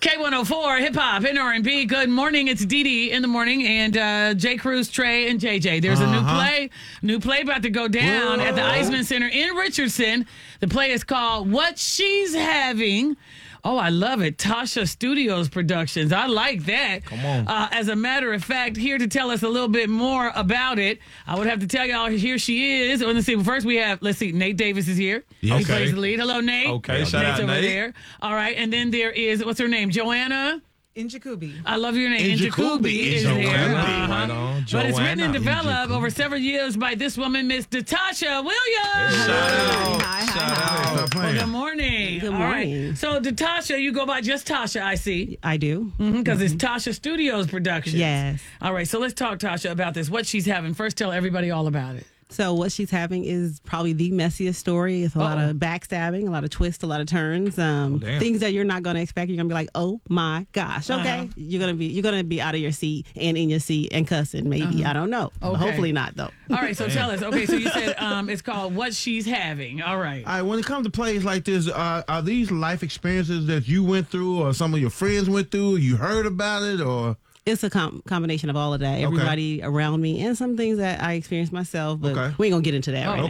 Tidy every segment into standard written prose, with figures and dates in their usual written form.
K104 Hip Hop and R&B. Good morning. It's Dee Dee in the morning, and J. Cruz, Trey, and JJ. There's a new play about to go down at the Eisman Center in Richardson. The play is called What She's Having. Oh, I love it. Tasha Studios Productions. I like that. Come on. As a matter of fact, here to tell us a little bit more about it, I would have to tell y'all, here she is. Let's see. First, we have, Nate Davis is here. Yeah. He Okay. plays the lead. Hello, Nate. Okay, shout Nate's out, over Nate. there. All right, and then there is, what's her name? Joanna? Injakubi. I love your name. Injakubi is Joanna. there. Right on. But it's written and Joanna. developed over several years by this woman, Miss Natasha Williams. Shout out. Hi. Shout out. Well, good morning. Good All right. morning. So, Natasha, you go by just Tasha, I see. I do. Because it's Tasha Studios Productions. Yes. All right. So, let's talk, Tasha, about this. What she's having. First, tell everybody all about it. So what she's having is probably the messiest story. It's a lot of backstabbing, a lot of twists, a lot of turns, damn. things that you're not going to expect. You're going to be like, oh my gosh, okay. You're gonna be out of your seat and in your seat and cussing. Maybe I don't know. Okay. Hopefully not though. All right. So, tell us. Okay. So, you said it's called What She's Having. All right. All right, when it comes to plays like this, are these life experiences that you went through or some of your friends went through? You heard about it or? It's a combination of all of that. Everybody around me and some things that I experienced myself, but we ain't gonna get into that right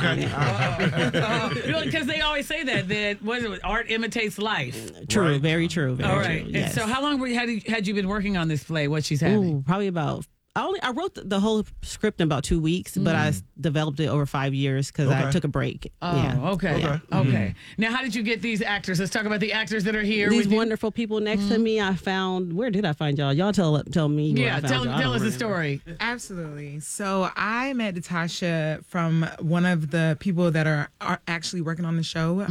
now. Okay. Because they always say that what is it, art imitates life. True, Right. very true. Very All right. true. And Yes. so, how long had you been working on this play? What she's having? Ooh, probably about. I wrote the whole script in about 2 weeks, but I developed it over 5 years because I Okay. took a break. Oh, Yeah. okay. Okay. Now, how did you get these actors? Let's talk about the actors that are here. These with you. wonderful people next to me, I found. Where did I find y'all? Y'all tell me. Where Yeah, I found tell y'all. I us don't the remember. story. Absolutely. So I met Natasha from one of the people that are actually working on the show.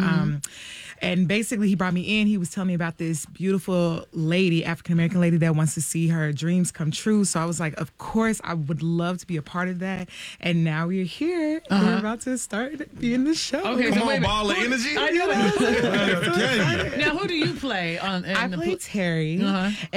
And basically, he brought me in. He was telling me about this beautiful lady, African-American lady that wants to see her dreams come true. So I was like, of course, I would love to be a part of that. And now we're here. We're about to start being the show. Okay, Come so wait a on, minute. ball of energy. I know. I tell you. Now, who do you play on? I play Terry.